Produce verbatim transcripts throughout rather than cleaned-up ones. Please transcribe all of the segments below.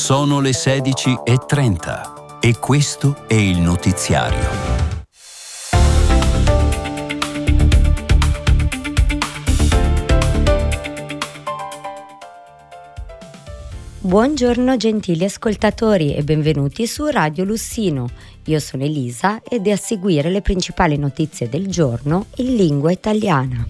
Sono le sedici e trenta e questo è il notiziario. Buongiorno gentili ascoltatori e benvenuti su Radio Lussino. Io sono Elisa ed è a seguire le principali notizie del giorno in lingua italiana.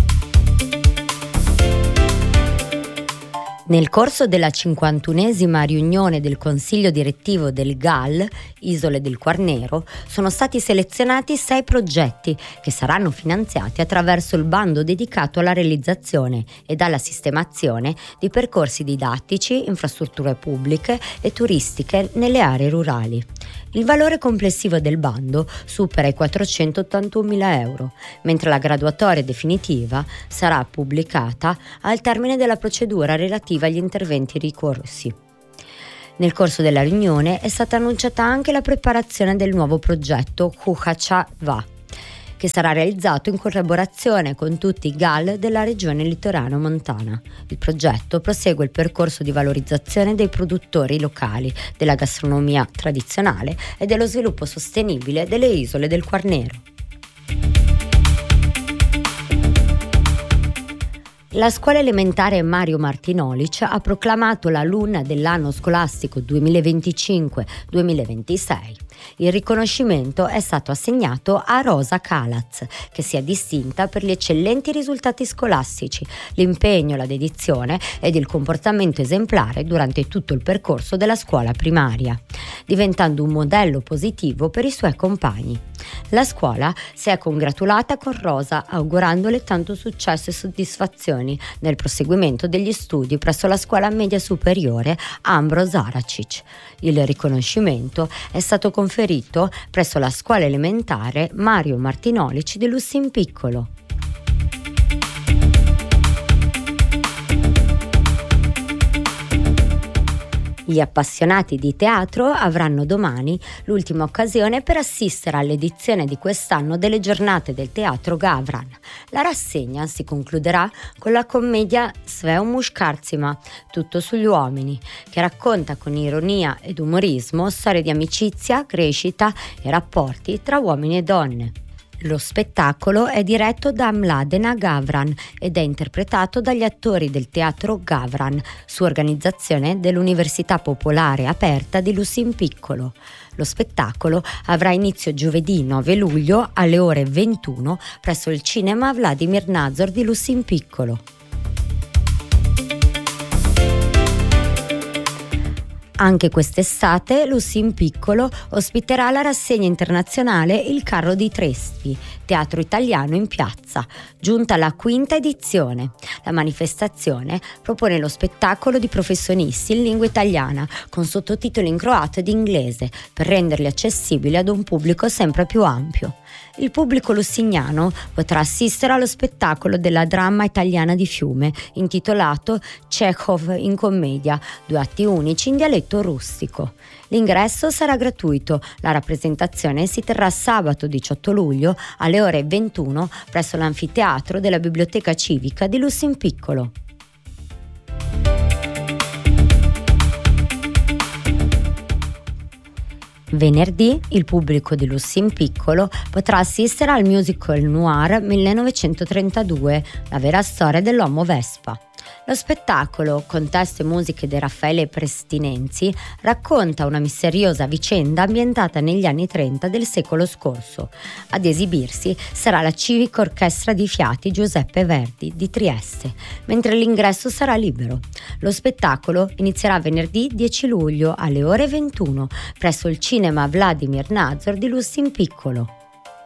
Nel corso della cinquantunesima riunione del Consiglio direttivo del G A L, Isole del Quarnero, sono stati selezionati sei progetti che saranno finanziati attraverso il bando dedicato alla realizzazione ed alla sistemazione di percorsi didattici, infrastrutture pubbliche e turistiche nelle aree rurali. Il valore complessivo del bando supera i quattrocentottantunomila euro, mentre la graduatoria definitiva sarà pubblicata al termine della procedura relativa agli interventi ricorsi. Nel corso della riunione è stata annunciata anche la preparazione del nuovo progetto Huacha-Va, che sarà realizzato in collaborazione con tutti i G A L della regione litoraneo-montana. Il progetto prosegue il percorso di valorizzazione dei produttori locali, della gastronomia tradizionale e dello sviluppo sostenibile delle isole del Quarnero. La scuola elementare Mario Martinolic ha proclamato l'alunna dell'anno scolastico duemilaventicinque duemilaventisei. Il riconoscimento è stato assegnato a Rosa Calaz, che si è distinta per gli eccellenti risultati scolastici, l'impegno, la dedizione ed il comportamento esemplare durante tutto il percorso della scuola primaria, diventando un modello positivo per i suoi compagni. La scuola si è congratulata con Rosa, augurandole tanto successo e soddisfazioni nel proseguimento degli studi presso la scuola media superiore Ambros Aracic. Il riconoscimento è stato conferito presso la scuola elementare Mario Martinolic di Lussempiccolo. Gli appassionati di teatro avranno domani l'ultima occasione per assistere all'edizione di quest'anno delle giornate del teatro Gavran. La rassegna si concluderà con la commedia Sve muškarcima, tutto sugli uomini, che racconta con ironia ed umorismo storie di amicizia, crescita e rapporti tra uomini e donne. Lo spettacolo è diretto da Mladena Gavran ed è interpretato dagli attori del teatro Gavran, su organizzazione dell'Università Popolare Aperta di Lussempiccolo. Lo spettacolo avrà inizio giovedì nove luglio alle ore ventuno presso il cinema Vladimir Nazor di Lussempiccolo. Anche quest'estate Lussempiccolo ospiterà la rassegna internazionale Il Carro di Tresti, teatro italiano in piazza, giunta alla quinta edizione. La manifestazione propone lo spettacolo di professionisti in lingua italiana con sottotitoli in croato ed inglese per renderli accessibili ad un pubblico sempre più ampio. Il pubblico lussignano potrà assistere allo spettacolo della dramma italiana di Fiume, intitolato Chekhov in commedia, due atti unici in dialetto rustico. L'ingresso sarà gratuito. La rappresentazione si terrà sabato diciotto luglio alle ore ventuno presso l'anfiteatro della Biblioteca Civica di Lussempiccolo. Venerdì il pubblico di Lussempiccolo potrà assistere al musical noir millenovecentotrentadue, la vera storia dell'uomo Vespa. Lo spettacolo, con testo e musiche di Raffaele Prestinenzi, racconta una misteriosa vicenda ambientata negli anni trenta del secolo scorso. Ad esibirsi sarà la Civica Orchestra di Fiati Giuseppe Verdi di Trieste, mentre l'ingresso sarà libero. Lo spettacolo inizierà venerdì dieci luglio alle ore ventuno presso il cinema Vladimir Nazor di Lussempiccolo.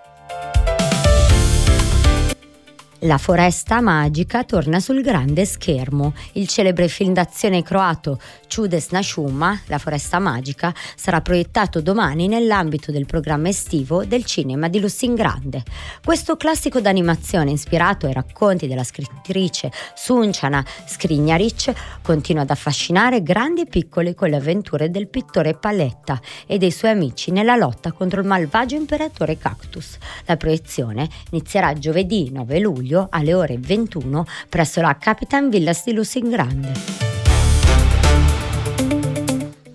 La foresta magica torna sul grande schermo. Il celebre film d'azione croato Čudesna šuma, La foresta magica, sarà proiettato domani nell'ambito del programma estivo del cinema di Lussingrande. Questo classico d'animazione ispirato ai racconti della scrittrice Sunčana Skriňarić continua ad affascinare grandi e piccoli con le avventure del pittore Paletta e dei suoi amici nella lotta contro il malvagio imperatore Cactus. La proiezione inizierà giovedì nove luglio alle ore ventuno presso la Capitan Villas di Lussingrande.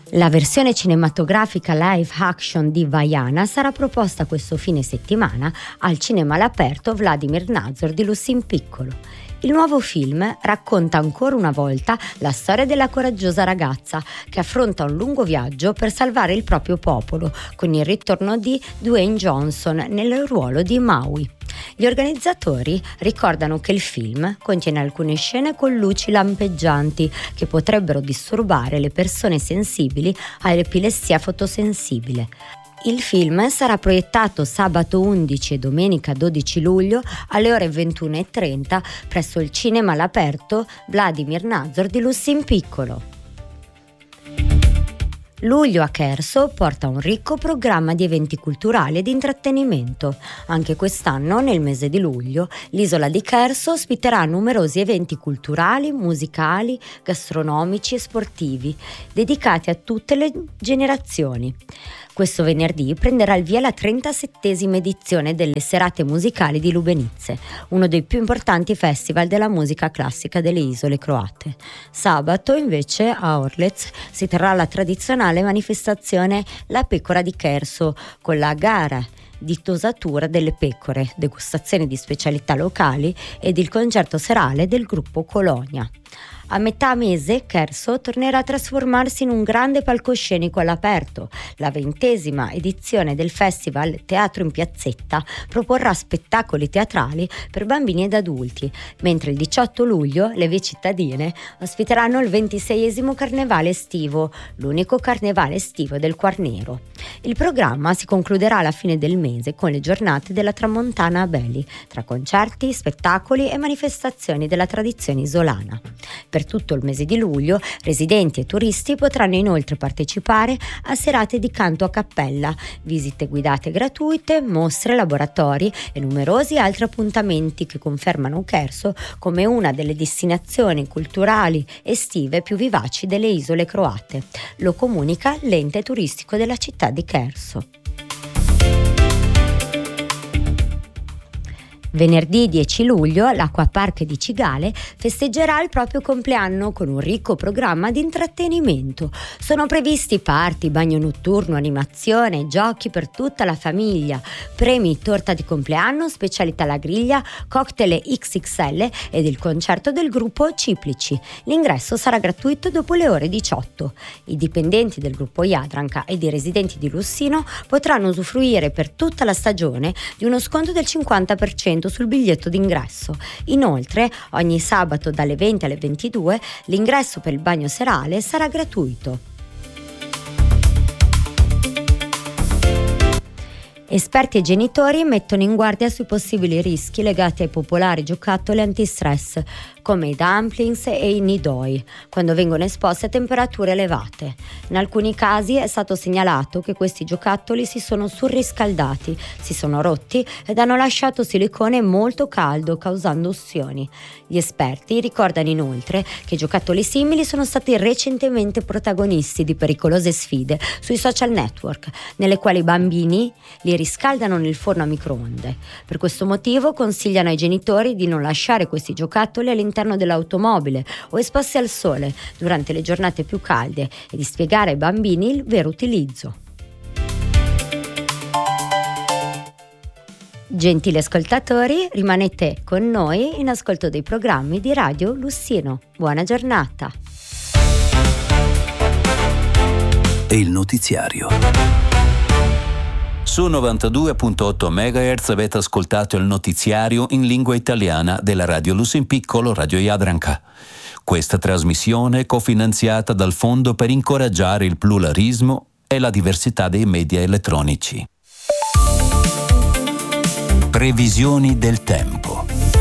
La versione cinematografica live action di Vaiana sarà proposta questo fine settimana al cinema all'aperto Vladimir Nazor di Lussin Piccolo. Il nuovo film racconta ancora una volta la storia della coraggiosa ragazza che affronta un lungo viaggio per salvare il proprio popolo, con il ritorno di Dwayne Johnson nel ruolo di Maui. Gli organizzatori ricordano che il film contiene alcune scene con luci lampeggianti che potrebbero disturbare le persone sensibili all'epilessia fotosensibile. Il film sarà proiettato sabato undici e domenica dodici luglio alle ore ventuno e trenta presso il cinema all'aperto Vladimir Nazor di Lussin Piccolo. Luglio a Cherso porta un ricco programma di eventi culturali e di intrattenimento. Anche quest'anno, nel mese di luglio, l'isola di Cherso ospiterà numerosi eventi culturali, musicali, gastronomici e sportivi, dedicati a tutte le generazioni. Questo venerdì prenderà il via la trentasettesima edizione delle Serate Musicali di Lubenitze, uno dei più importanti festival della musica classica delle isole croate. Sabato, invece, a Orlec si terrà la tradizionale manifestazione La Pecora di Cherso, con la gara di tosatura delle pecore, degustazioni di specialità locali ed il concerto serale del gruppo Colonia. A metà mese Cherso tornerà a trasformarsi in un grande palcoscenico all'aperto. La ventesima edizione del festival Teatro in Piazzetta proporrà spettacoli teatrali per bambini ed adulti, mentre il diciotto luglio le vie cittadine ospiteranno il ventiseiesimo carnevale estivo, l'unico carnevale estivo del Quarnero. Il programma si concluderà alla fine del mese con le giornate della Tramontana a Beli, tra concerti, spettacoli e manifestazioni della tradizione isolana. Per tutto il mese di luglio, residenti e turisti potranno inoltre partecipare a serate di canto a cappella, visite guidate gratuite, mostre, laboratori e numerosi altri appuntamenti che confermano Cherso come una delle destinazioni culturali estive più vivaci delle isole croate. Lo comunica l'ente turistico della città di Cherso. Venerdì dieci luglio l'Acquapark di Cigale festeggerà il proprio compleanno con un ricco programma di intrattenimento. Sono previsti party, bagno notturno, animazione, giochi per tutta la famiglia, premi, torta di compleanno, specialità alla griglia, cocktail X X L ed il concerto del gruppo Ciplici. L'ingresso sarà gratuito dopo le ore diciotto. I dipendenti del gruppo Jadranka ed i residenti di Lussino potranno usufruire per tutta la stagione di uno sconto del cinquanta per cento sul biglietto d'ingresso. Inoltre, ogni sabato dalle venti alle ventidue l'ingresso per il bagno serale sarà gratuito. Esperti e genitori mettono in guardia sui possibili rischi legati ai popolari giocattoli antistress come i dumplings e i nidoi, quando vengono esposti a temperature elevate. In alcuni casi è stato segnalato che questi giocattoli si sono surriscaldati, si sono rotti ed hanno lasciato silicone molto caldo, causando ustioni. Gli esperti ricordano inoltre che giocattoli simili sono stati recentemente protagonisti di pericolose sfide sui social network, nelle quali i bambini li riscaldano nel forno a microonde. Per questo motivo consigliano ai genitori di non lasciare questi giocattoli all'interno dell'automobile o esposti al sole durante le giornate più calde e di spiegare ai bambini il vero utilizzo. Gentili ascoltatori, rimanete con noi in ascolto dei programmi di Radio Lussino. Buona giornata. E il notiziario. Su novantadue virgola otto megahertz avete ascoltato il notiziario in lingua italiana della Radio Lussin Piccolo, Radio Jadranka. Questa trasmissione è cofinanziata dal Fondo per incoraggiare il pluralismo e la diversità dei media elettronici. Previsioni del tempo.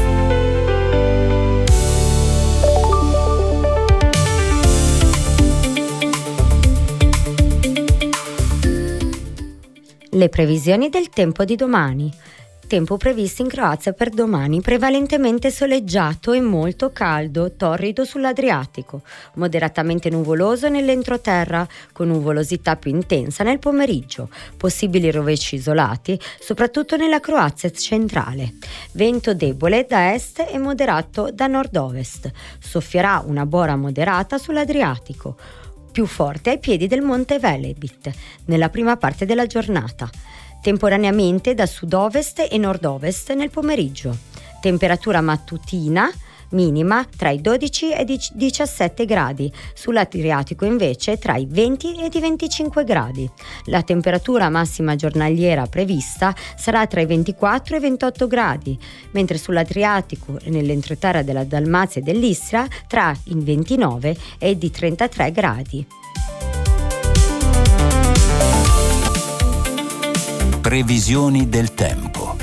Le previsioni del tempo di domani. Tempo previsto in Croazia per domani, prevalentemente soleggiato e molto caldo, torrido sull'Adriatico, moderatamente nuvoloso nell'entroterra, con nuvolosità più intensa nel pomeriggio, possibili rovesci isolati, soprattutto nella Croazia centrale. Vento debole da est e moderato da nord-ovest, soffierà una bora moderata sull'Adriatico. più forte ai piedi del monte Velebit nella prima parte della giornata, temporaneamente da sud-ovest e nord-ovest nel pomeriggio. Temperatura mattutina minima tra i dodici e i diciassette gradi, sull'Adriatico invece tra i venti e i venticinque gradi. La temperatura massima giornaliera prevista sarà tra i ventiquattro e i ventotto gradi, mentre sull'Adriatico e nell'entroterra della Dalmazia e dell'Istria tra i ventinove e i trentatré gradi. Previsioni del tempo.